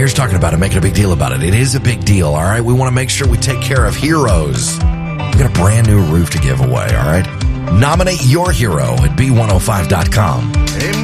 Everybody's talking about it, making a big deal about it. It is a big deal, all right? We want to make sure we take care of heroes. We got a brand new roof to give away, all right? Nominate your hero at B105.com.